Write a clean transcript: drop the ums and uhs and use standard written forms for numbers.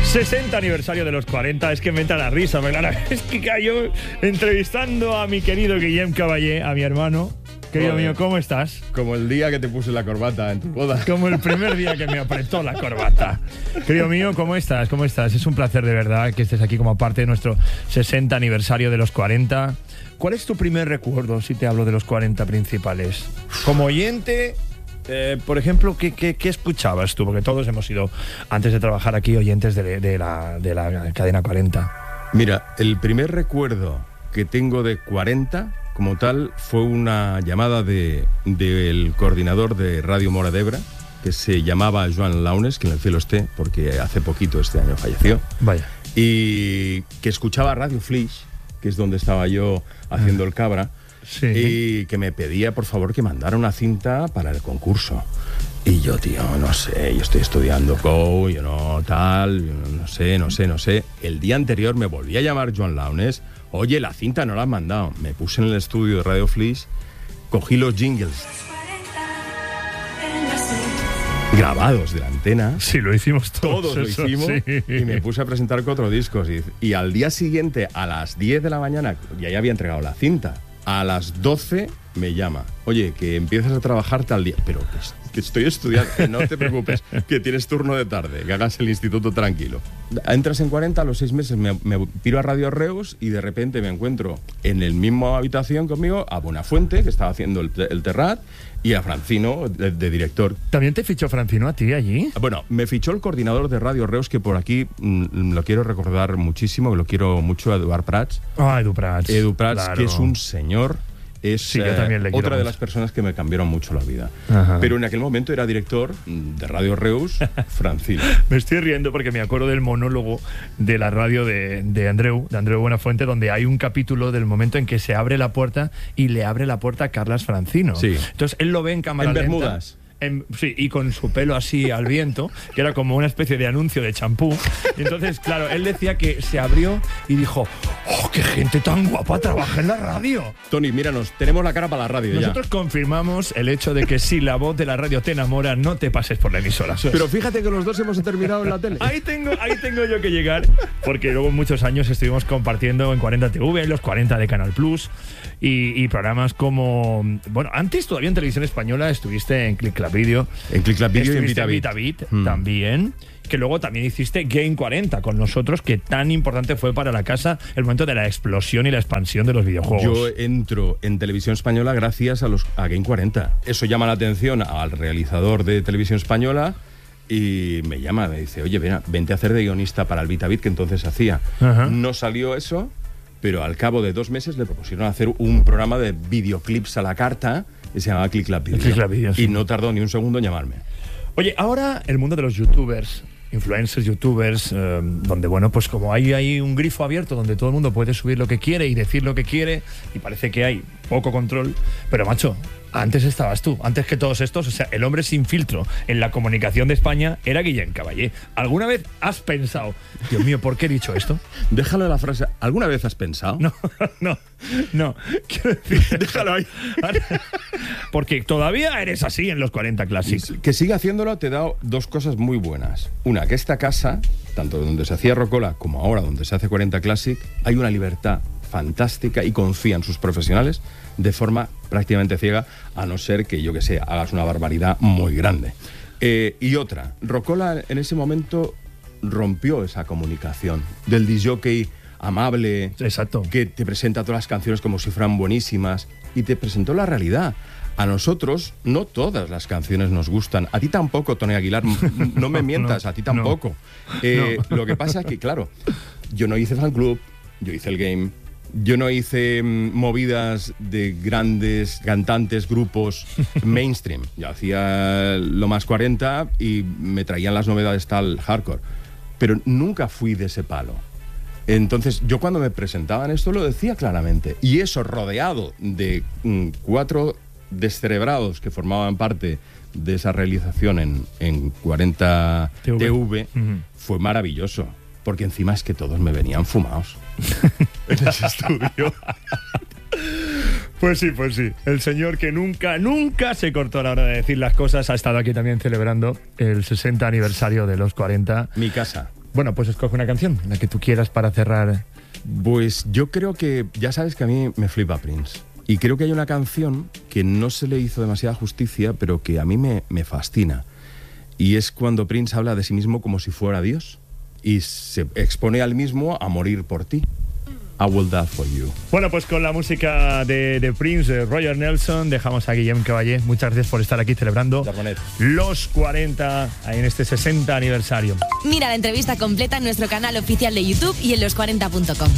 60 aniversario de los 40, es que me entra la risa, porque claro, es que cayó entrevistando a mi querido Guillem Caballé, a mi hermano. Querido mío, ¿cómo estás? Como el día que te puse la corbata en tu boda. Como el primer día que me apretó la corbata. Querido mío, ¿cómo estás? ¿Cómo estás? Es un placer de verdad que estés aquí como parte de nuestro 60 aniversario de los 40. ¿Cuál es tu primer recuerdo si te hablo de los 40 principales? Como oyente, por ejemplo, ¿qué escuchabas tú? Porque todos hemos sido, antes de trabajar aquí, oyentes de la cadena 40. Mira, el primer recuerdo que tengo de 40... como tal, fue una llamada del coordinador de Radio Mora d'Ebre, que se llamaba Joan Launes, que en el cielo esté, porque hace poquito, este año, falleció. Vaya. Y que escuchaba Radio Flix, que es donde estaba yo haciendo el cabra, sí. Y que me pedía, por favor, que mandara una cinta para el concurso. Y yo, tío, no sé, yo estoy estudiando Go, yo no tal, no sé. El día anterior me volví a llamar Joan Launes. Oye, la cinta no la han mandado. Me puse en el estudio de Radio Flix, cogí los jingles grabados de la antena. Sí, lo hicimos todos. Todos lo hicimos, sí. Y me puse a presentar 4 discos. Y al día siguiente, a las 10 de la mañana, ya había entregado la cinta. A las 12 me llama. Oye, que empiezas a trabajar tal día. Pero que estoy estudiando, que no te preocupes, que tienes turno de tarde, que hagas el instituto tranquilo. Entras en 40, a los 6 meses me piro a Radio Reus y de repente me encuentro en el mismo habitación conmigo a Buenafuente, que estaba haciendo el Terrat, y a Francino, de director. ¿También te fichó Francino a ti allí? Bueno, me fichó el coordinador de Radio Reus, que por aquí lo quiero recordar muchísimo, lo quiero mucho, Eduard Prats. Ah, Edu Prats. Edu Prats, claro. que es un señor. Es sí, yo también le quiero otra de mucho. las personas que me cambiaron mucho la vida. Ajá. Pero en aquel momento era director de Radio Reus, Francino. Me estoy riendo porque me acuerdo del monólogo de la radio de Andreu Buenafuente, donde hay un capítulo del momento en que se abre la puerta y le abre la puerta a Carlas Francino. Sí. Entonces él lo ve en cámara En lenta. Bermudas. Sí, y con su pelo así al viento, que era como una especie de anuncio de champú. Y entonces, claro, él decía que se abrió y dijo: ¡oh, qué gente tan guapa trabaja en la radio! Tony, míranos, tenemos la cara para la radio. Nosotros confirmamos el hecho de que si la voz de la radio te enamora, no te pases por la emisora. Pero fíjate que los dos hemos terminado en la tele. Ahí tengo yo que llegar, porque luego muchos años estuvimos compartiendo en 40 TV, en los 40 de Canal Plus, y programas como... Bueno, antes todavía en Televisión Española estuviste en Click Club Video. En Click Club Video y en VitaBit también, que luego también hiciste Game 40 con nosotros, que tan importante fue para la casa el momento de la explosión y la expansión de los videojuegos. Yo entro en Televisión Española gracias a Game 40. Eso llama la atención al realizador de Televisión Española y me llama, me dice: oye, vente a hacer de guionista para el VitaBit, que entonces hacía. Ajá. No salió eso, pero al cabo de 2 meses le propusieron hacer un programa de videoclips a la carta que se llamaba Click Club Video. Click Club Video, sí. Y no tardó ni un segundo en llamarme. Oye, ahora el mundo de los youtubers, influencers, youtubers, donde, bueno, pues como hay un grifo abierto donde todo el mundo puede subir lo que quiere y decir lo que quiere, y parece que hay poco control, pero macho, antes estabas tú, antes que todos estos, o sea, el hombre sin filtro en la comunicación de España era Guillem Caballé. ¿Alguna vez has pensado, Dios mío, ¿por qué he dicho esto? Déjalo de la frase, ¿alguna vez has pensado? No, quiero decir, Déjalo ahí. porque todavía eres así en los 40 Classics. Que siga haciéndolo te da 2 cosas muy buenas. Una, que esta casa, tanto donde se hacía Rocola como ahora donde se hace 40 Classic, hay una libertad fantástica y confía en sus profesionales de forma prácticamente ciega, a no ser que, yo que sé, hagas una barbaridad muy grande. Y otra, Rocola en ese momento rompió esa comunicación del disjockey amable, Exacto, que te presenta todas las canciones como si fueran buenísimas, y te presentó la realidad. A nosotros no todas las canciones nos gustan. A ti tampoco, Tony Aguilar, no me mientas, a ti tampoco. Lo que pasa es que, claro, yo no hice fan club, yo hice el game. Yo no hice movidas de grandes cantantes, grupos mainstream. Yo hacía lo más 40 y me traían las novedades tal hardcore. Pero nunca fui de ese palo. Entonces, yo cuando me presentaban esto lo decía claramente. Y eso, rodeado de 4 descerebrados que formaban parte de esa realización en 40 TV, fue maravilloso. Porque encima es que todos me venían fumados en ese estudio. Pues sí. El señor que nunca se cortó a la hora de decir las cosas ha estado aquí también celebrando el 60 aniversario de los 40. Mi casa. Bueno, pues escoge una canción, la que tú quieras para cerrar. Pues yo creo que, ya sabes que a mí me flipa Prince. Y creo que hay una canción que no se le hizo demasiada justicia, pero que a mí me fascina. Y es cuando Prince habla de sí mismo como si fuera Dios. Y se expone al mismo a morir por ti. I will die for you. Bueno, pues con la música de Prince, de Roger Nelson, dejamos a Guillem Caballé. Muchas gracias por estar aquí celebrando los 40 en este 60 aniversario. Mira la entrevista completa en nuestro canal oficial de YouTube y en los40.com.